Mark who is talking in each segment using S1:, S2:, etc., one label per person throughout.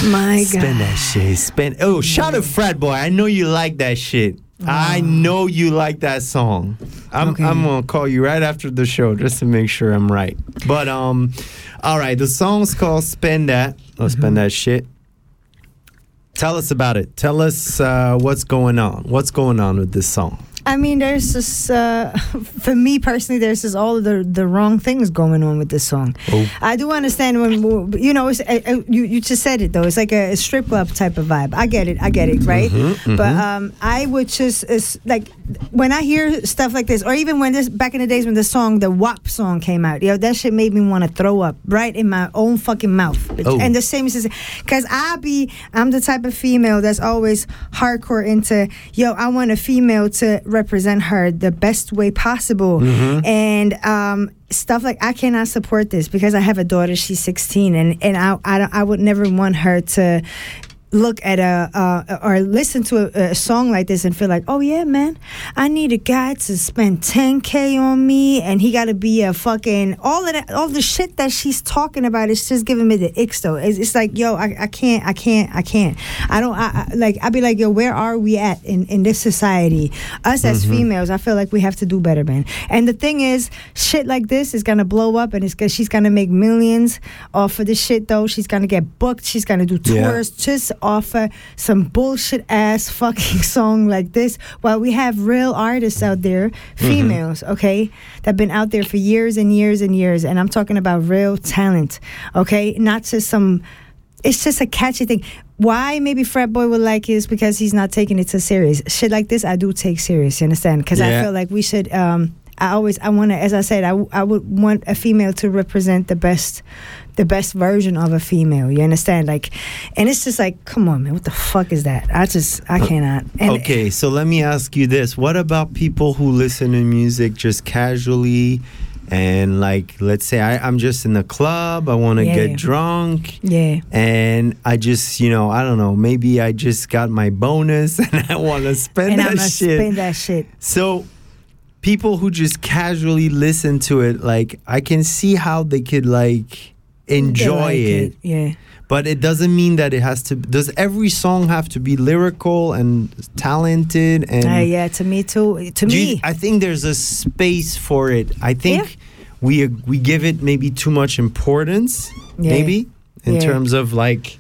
S1: My God.
S2: Spend that shit. Oh, shout out Frat Boy. I know you like that shit. I know you like that song. I'm gonna call you right after the show just to make sure I'm right. But all right, the song's called "Spend That." Spend that shit. Tell us about it. Tell us what's going on. What's going on with this song?
S1: I mean, there's just, for me personally, there's just all of the wrong things going on with this song. Oh. I do understand when, it's, you just said it though. It's like a strip club type of vibe. I get it, right? But I would just, it's like, when I hear stuff like this, or even when back in the days when the song, the WAP song came out, that shit made me want to throw up right in my own fucking mouth. Oh. And the same is, because I'm the type of female that's always hardcore into, I want a female to represent her the best way possible. And stuff like, I cannot support this because I have a daughter, she's 16, and I would never want her to look at or listen to a song like this and feel like, oh yeah, man, I need a guy to spend $10K on me, and he got to be a fucking all the shit that she's talking about is just giving me the icks though. It's like, I can't. I'd be like, where are we at in this society? Us as females, I feel like we have to do better, man. And the thing is, shit like this is gonna blow up, and she's gonna make millions off of this shit though. She's gonna get booked. She's gonna do tours just offer some bullshit ass fucking song like this, while we have real artists out there, females, okay, that been out there for years and years and years, and I'm talking about real talent, okay, not just some. It's just a catchy thing. Why maybe Frat Boy would like it is because he's not taking it so serious. Shit like this, I do take serious. You understand? Because I feel like we should. I want to, as I said, I would want a female to represent the best version of a female. You understand? Like, and it's just like, come on, man, what the fuck is that? I cannot. And
S2: okay, so let me ask you this: what about people who listen to music just casually? And like, let's say I'm just in the club, I want to get drunk. Yeah. And I just, I don't know, maybe I just got my bonus and I want to spend that shit. So people who just casually listen to it, like, I can see how they could like enjoy it. Yeah. But it doesn't mean that it has to. Does every song have to be lyrical and talented? And
S1: yeah, to me too.
S2: I think there's a space for it. I think we give it maybe too much importance. Yeah. Maybe in terms of like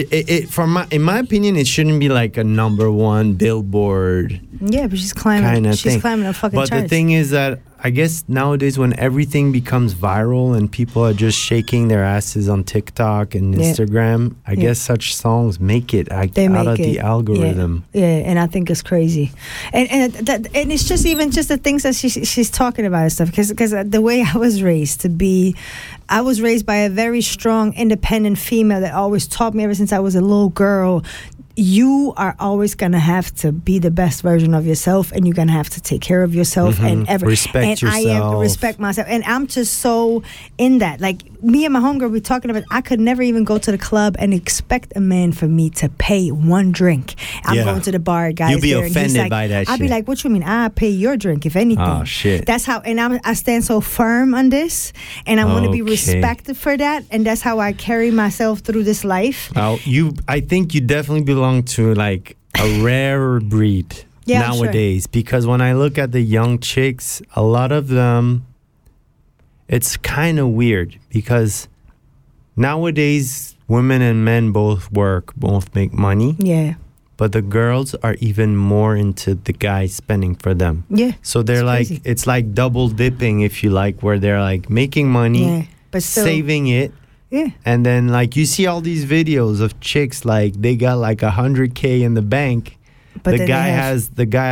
S2: in my opinion, it shouldn't be like a number one Billboard.
S1: Yeah, but she's climbing. She's climbing a fucking
S2: charts. But the thing is that I guess nowadays when everything becomes viral and people are just shaking their asses on TikTok and Instagram, I guess such songs make it out of the algorithm.
S1: Yeah, and I think it's crazy. And it's just even just the things that she's talking about and stuff. Because the way I was raised I was raised by a very strong, independent female that always taught me ever since I was a little girl, you are always going to have to be the best version of yourself, and you're going to have to take care of yourself and
S2: respect yourself.
S1: I respect myself, and I'm just so in that. Like, me and my homegirl, we talking about, I could never even go to the club and expect a man for me to pay one drink. I'm going to the bar, guys.
S2: You'll be offended by that shit.
S1: I'd be like, what you mean? I pay your drink, if anything.
S2: Oh, shit.
S1: That's how, and I stand so firm on this, and I want to be respected for that, and that's how I carry myself through this life.
S2: I think you definitely belong to like a rare breed nowadays, because when I look at the young chicks, a lot of them, it's kind of weird because nowadays women and men both work, both make money. Yeah. But the girls are even more into the guys spending for them. Yeah. So they're like, crazy. It's like double dipping, if you like, where they're like making money, but still saving it. Yeah. And then like you see all these videos of chicks like they got like $100K in the bank. But the guy has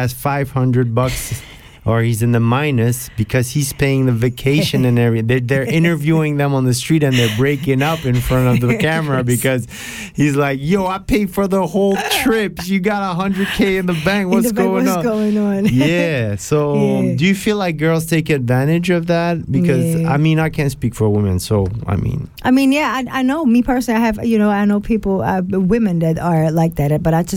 S2: $500 or he's in the minus because he's paying the vacation and everything. They're interviewing them on the street and they're breaking up in front of the camera because he's like, yo, I paid for the whole trip. You got $100K in the bank. What's going on? Yeah. So do you feel like girls take advantage of that? Because I mean, I can't speak for women. So I mean,
S1: yeah, I know me personally. I know people, women that are like that, but I just